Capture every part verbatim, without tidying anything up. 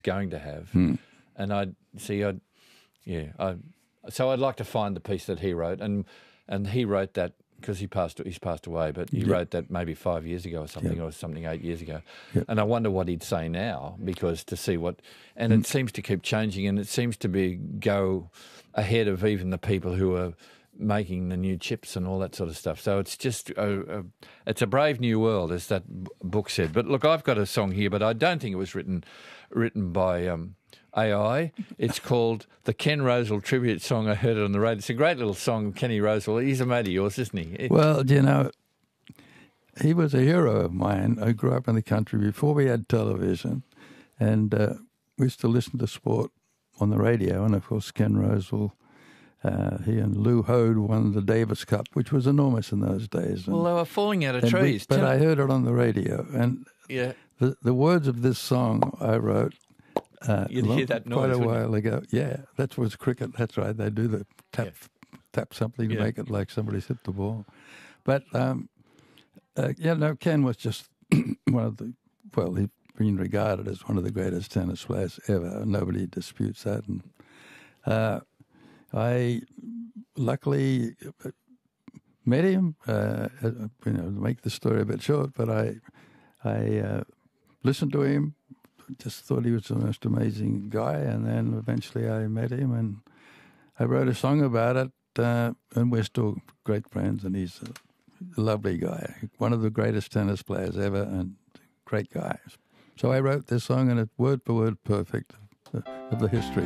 going to have. Hmm. And I'd see, I'd, yeah, I, so I'd like to find the piece that he wrote, and and he wrote that because he passed, he's passed away, but he Yep. wrote that maybe five years ago or something, Yep. or something eight years ago. Yep. And I wonder what he'd say now, because to see what, and Hmm. it seems to keep changing, and it seems to be go ahead of even the people who are making the new chips and all that sort of stuff. So it's just a, a, it's a brave new world, as that b- book said. But look, I've got a song here, but I don't think it was written written by um, A I. It's called the Ken Rosewell tribute song. I heard it on the radio. It's a great little song, Kenny Rosewell. He's a mate of yours, isn't he? It- Well, you know, he was a hero of mine. I grew up in the country before we had television, and uh, we used to listen to sport on the radio. And of course, Ken Rosewell, uh, he and Lou Hode won the Davis Cup, which was enormous in those days. And, well, they were falling out of and we- trees. but Tell- I heard it on the radio, and yeah. the the words of this song I wrote. Uh, You'd long- hear that noise, quite a wouldn't you? while ago. Yeah, that was cricket. That's right. They do the tap tap something to Yeah. make it like somebody's hit the ball. But um, uh, yeah, no, Ken was just one of the well, he's been regarded as one of the greatest tennis players ever. Nobody disputes that. And uh, I luckily met him. Uh, you know, to make the story a bit short, but I I uh, listened to him. Just thought he was the most amazing guy, and then eventually I met him, and I wrote a song about it, uh, and we're still great friends, and he's a lovely guy, one of the greatest tennis players ever, and great guy. So I wrote this song, and it's word for word perfect of the, of the history.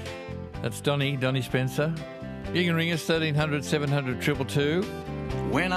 That's Donnie, Donnie Spencer. You can ring us, thirteen hundred, seven hundred, two two two. When